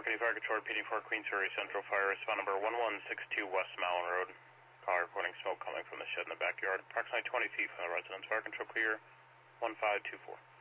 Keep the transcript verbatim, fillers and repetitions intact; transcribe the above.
County Fire Control, P D four, Queens Ferry Central Fire, respond number one one six two West Malin Road. Car reporting smoke coming from the shed in the backyard, approximately twenty feet from the residence. Fire Control clear, one five two four.